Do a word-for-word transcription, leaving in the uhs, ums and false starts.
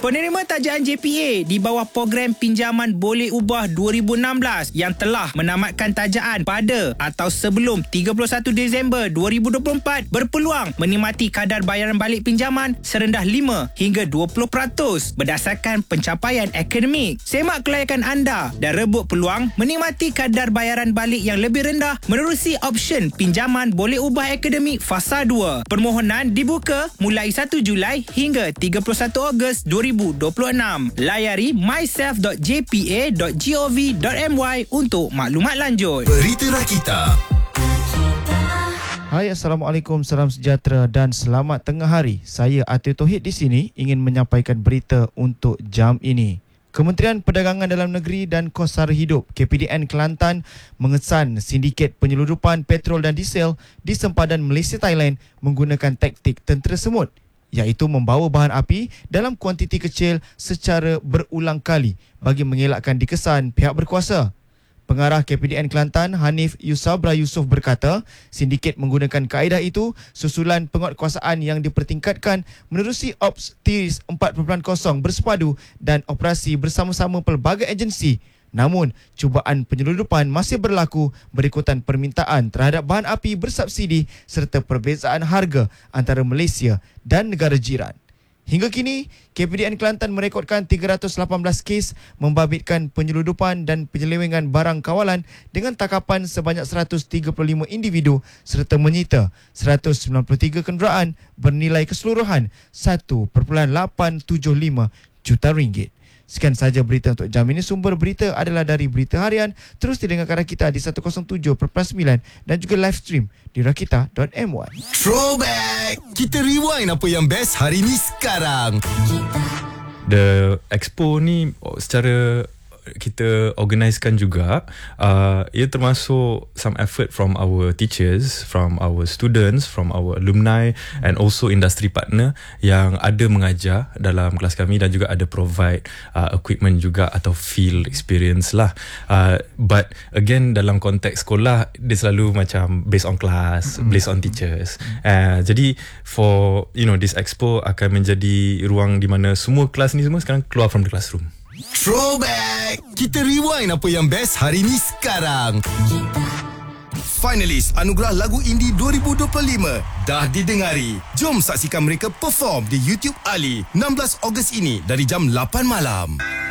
Penerima tajaan J P A di bawah program pinjaman boleh ubah dua ribu enam belas yang telah menamatkan tajaan pada atau sebelum tiga puluh satu Disember dua ribu dua puluh empat berpeluang menikmati kadar bayaran balik pinjaman serendah lima hingga dua puluh peratus berdasarkan pencapaian akademik. Semak kelayakan anda dan rebut peluang menikmati kadar bayaran balik yang lebih rendah menerusi option pinjaman boleh ubah akademik fasa dua. Permohonan dibuka mulai satu Julai hingga tiga puluh satu Ogos dua ribu dua puluh enam. Layari myself dot j p a dot gov dot my untuk maklumat lanjut. Berita Rakita. Hai, Assalamualaikum, salam sejahtera dan selamat tengah hari. Saya Atiu Tauhid di sini ingin menyampaikan berita untuk jam ini. Kementerian Perdagangan Dalam Negeri dan Kos Sara Hidup K P D N Kelantan mengesan sindiket penyeludupan petrol dan diesel di sempadan Malaysia Thailand menggunakan taktik tentera semut, iaitu membawa bahan api dalam kuantiti kecil secara berulang kali bagi mengelakkan dikesan pihak berkuasa. Pengarah K P D N Kelantan Hanif Yusabra Yusof berkata, sindiket menggunakan kaedah itu susulan penguatkuasaan yang dipertingkatkan menerusi Ops T I R I S empat titik kosong bersepadu dan operasi bersama-sama pelbagai agensi. Namun, cubaan penyeludupan masih berlaku berikutan permintaan terhadap bahan api bersubsidi serta perbezaan harga antara Malaysia dan negara jiran. Hingga kini, K P D N Kelantan merekodkan tiga ratus lapan belas kes membabitkan penyeludupan dan penyelewengan barang kawalan dengan takapan sebanyak seratus tiga puluh lima individu serta menyita seratus sembilan puluh tiga kenderaan bernilai keseluruhan satu perpuluhan lapan tujuh lima juta ringgit. Sekian sahaja berita untuk jam ini. Sumber berita adalah dari Berita Harian. Terus didengarkan Rakita di seratus tujuh perpuluhan sembilan dan juga live stream di rakita dot my. Throwback. Kita rewind apa yang best hari ni sekarang. The Expo ni secara kita organisekan juga, uh, ia termasuk some effort from our teachers, from our students, from our alumni and also industry partner yang ada mengajar dalam kelas kami dan juga ada provide uh, equipment juga atau field experience lah. Uh, but again, dalam konteks sekolah dia selalu macam based on class, mm-hmm. based on teachers. Uh, jadi for you know this expo akan menjadi ruang di mana semua kelas ni semua sekarang keluar from the classroom. Throwback. Kita rewind apa yang best hari ni sekarang. Finalis Anugerah Lagu Indie dua ribu dua puluh lima dah didengari. Jom saksikan mereka perform di YouTube Ali enam belas Ogos ini dari jam lapan malam.